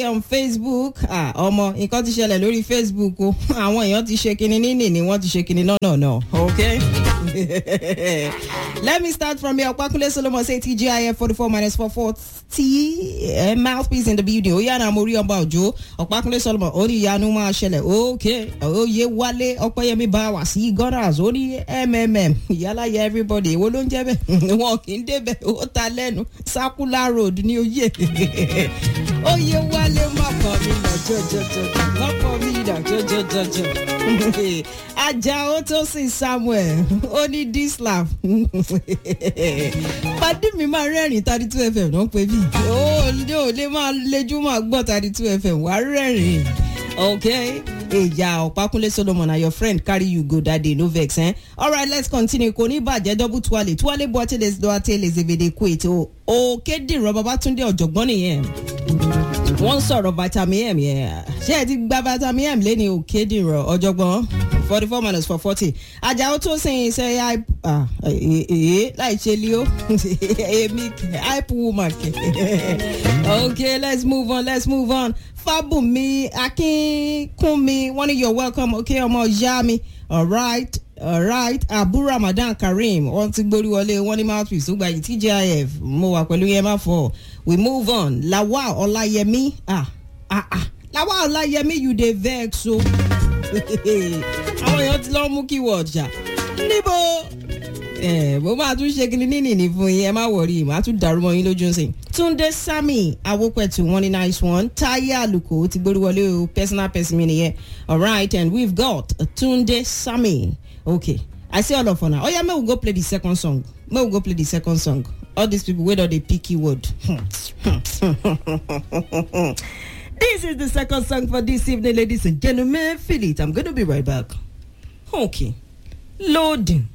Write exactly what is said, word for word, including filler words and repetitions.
on Facebook ah ọmọ nǹkan ti ṣẹlẹ̀ lórí Facebook o àwọn èèyàn ti ṣe kinní níní ni wọ́n ti ṣe kinní no no no okay. Let me start from here. Kwakunle Solomon say T G I F forty-four minus four forty uh, mouthpiece in the building. Oya na mori ọba ojo. Kwakunle Solomon oni yanu ma ṣẹlẹ̀. Okay. Oye Wale Opeyemi Bawa sí Gunners oni M M M. Yala ya everybody. Wo ló ń jẹ́ bẹ́ẹ̀? Wọ́n kì í débẹ̀. Ó ta lẹ́nu. Circular road ni oye. Oye Wale má kọ́ mi lọ jọjọjọ. Má kọ́ mi lọ jọjọjọ. Ajao Tosin Samuel only this laugh. Pàdé mi máa rẹ́rìn thirty-two F M náà pé bí. Ó ní ò lè máa lejú máa gbọ́ thirty-two F M wá rẹ́rìn. Okay. Eja Kwakunle Solomon and your friend carry you go that day, no vex, eh? Alright, let's continue. Koni baje double twale. Twale boate les doate les evede kwete. O Okedi Babatunde Ojogbon nìyẹn. Wọ́n sọ̀rọ̀ vitamin M, yeah. Ṣé ẹ ti gba vitamin M lẹ́ni Okedi Ojogbon? forty-four minus four forty. Ajao Tosin say I ah eh eh like Chelio. Hype woman. Okay, let's move on. Let's move on. Fabumi Akinkunmi, one of your welcome. Okay, Omo Yami. All right. All right. Abu Ramadan Karim. One to Gbori Wale, one mouthpiece. So by T G I F. Mo wa pẹ̀lú yẹn ma fọ. We move on. Lawa Olayemi. Ah. Ah ah. Lawa Olayemi you dey vex so. Àwọn èèyàn ti lọ mú keyword ṣá. Níbo? Eh, mo máa tún ṣe kíni níní ní fún yín, ẹ má worry, màá tún dàrú mọ́ yín lójú ńsìn. Túndé Sami Awopetu one nice one. Táyé Àlùkò ti gbórí wọlé o, personal person mi nìyẹn. All right, and we've got Túndé Sami. Okay, I see all of now. Oh yeah, may we go play the second song. May we go play the second song. All these people wait on the pick keyword. This is the second song for this evening, ladies and gentlemen. Feel it. I'm going to be right back. Okay. Loading.